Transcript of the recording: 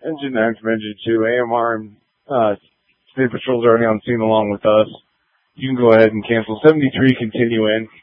Engine 9 from Engine 2, AMR and State Patrol's already on scene along with us. You can go ahead and cancel 73, continue in.